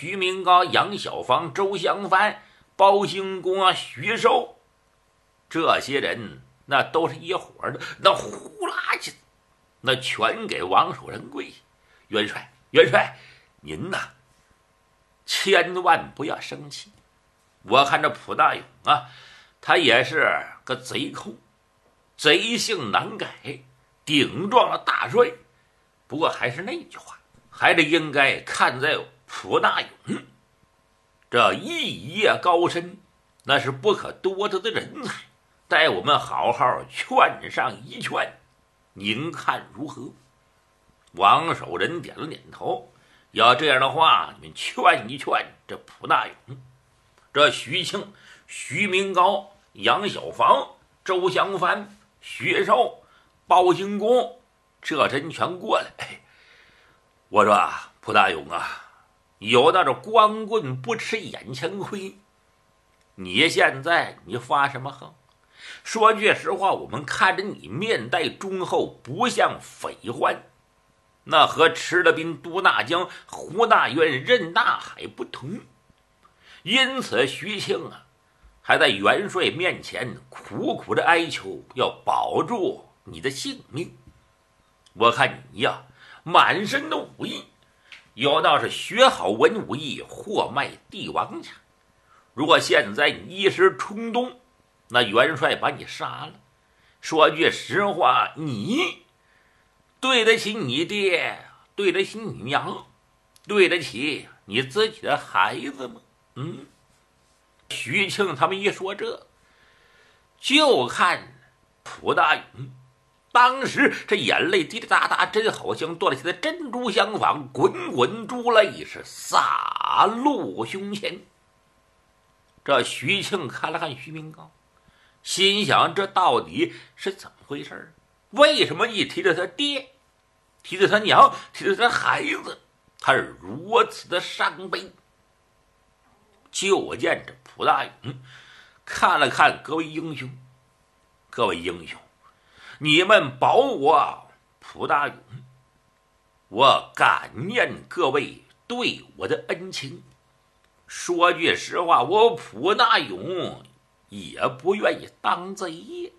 徐明高、杨小芳、周香帆、包兴公、徐寿，这些人那都是一伙的，那呼啦去，那全给王守仁跪下。元帅，元帅，您呐，千万不要生气。我看这蒲大勇啊，他也是个贼寇，贼性难改，顶撞了大帅。不过还是那句话，还是应该看在蒲大勇这艺业高深，那是不可多得的人才，待我们好好劝上一劝，您看如何？王守仁点了点头，要这样的话，你们劝一劝这蒲大勇。这徐庆、徐明高、杨小芳、周香帆、徐寿、包兴公，这人全过来。我说蒲大勇啊，有那种光棍不吃眼前亏，你现在你发什么横？说句实话，我们看着你面带忠厚，不像匪患，那和吃了兵、渡大江、胡大渊、任大海不同。因此徐庆啊，还在元帅面前苦苦的哀求，要保住你的性命。我看你呀，满身的武艺，有道是学好文武艺，货卖帝王家。如果现在你一时冲动，那元帅把你杀了，说句实话，你对得起你爹，对得起你娘，对得起你自己的孩子吗？徐庆他们一说这，就看蒲大勇当时这眼泪滴滴答答，真好像剁了下的珍珠相仿，滚滚珠泪是洒落胸前。这徐庆看了看徐明高，心想这到底是怎么回事？为什么一提到他爹，提到他娘，提到他孩子，他是如此的伤悲？就见这蒲大勇看了看各位英雄，各位英雄，你们保我蒲大勇，我感念各位对我的恩情。说句实话，我蒲大勇也不愿意当贼呀。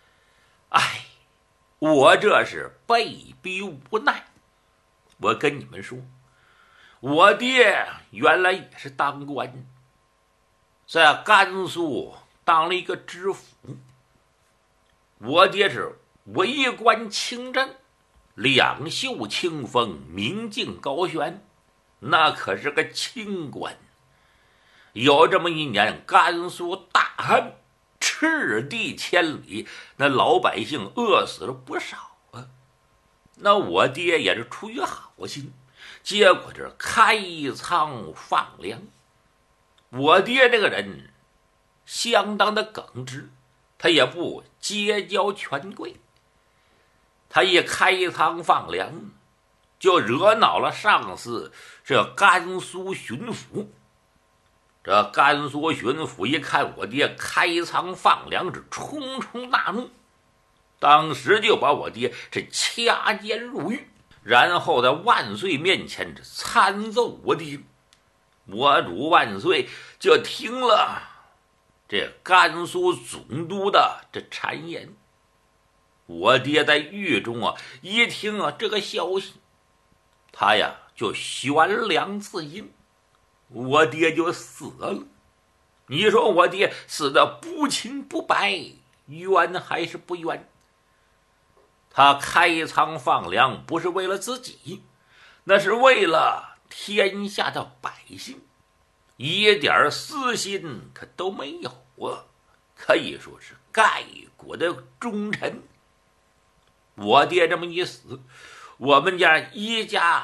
我这是被逼无奈。我跟你们说，我爹原来也是当官，在甘肃当了一个知府。我爹是为官清正，两袖清风，明镜高悬，那可是个清官。有这么一年，甘肃大旱，赤地千里，那老百姓饿死了不少啊。那我爹也是出于好心，结果这开仓放粮。我爹这个人相当的耿直，他也不结交权贵，他一开仓放粮，就惹恼了上司这甘肃巡抚。这甘肃巡抚一看我爹开仓放粮，是冲冲大怒，当时就把我爹是掐监入狱，然后在万岁面前是参奏我爹。我主万岁就听了这甘肃总督的这谗言。我爹在狱中一听这个消息，他呀就悬梁自尽，我爹就死了。你说我爹死的不清不白，冤还是不冤？他开仓放粮不是为了自己，那是为了天下的百姓，一点私心可都没有啊，可以说是盖国的忠臣。我爹这么一死，我们家一家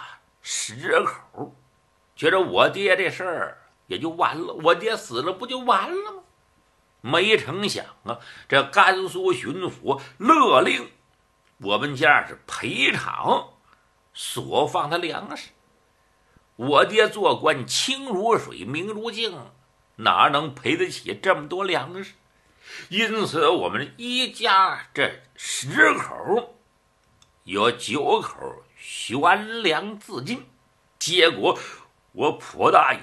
10口觉得我爹这事儿也就完了，我爹死了不就完了吗？没成想这甘肃巡抚勒令我们家是赔偿所放的粮食。我爹做官清如水明如镜，哪能赔得起这么多粮食？因此我们一家这10口有9口悬梁自尽。结果我蒲大勇